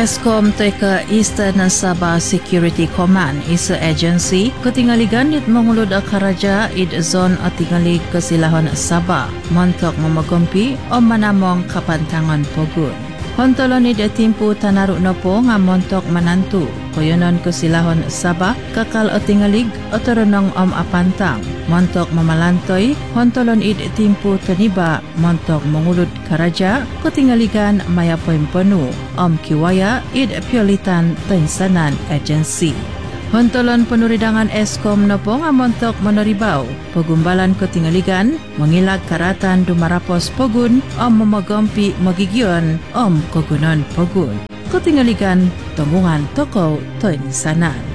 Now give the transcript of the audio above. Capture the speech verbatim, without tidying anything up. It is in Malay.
Eskom teka Eastern Sabah Security Command isa agency ketingaligan it mengulud akaraja id zon atingali kesilahon Sabah montok memagompi o manamong kapantangan pogun. Hontolon id timpu tanaruk nopo nga montok manantu koyonon kesilahon Sabah kakal atingalig otoronong om apantang montok mamalantoy hontolon id timpu taniba montok mengulud karaja ketingaligan mayapoy penuh om kiwaya id piolitan tensanan agensi. Hontolon penuridangan Eskom nopo nga montok meneribau pegumbalan ketingaligan mengilag karatan dumarapos pogun om memagompi magigion om kogunon pogun ketingaligan tembungan toko tensanan.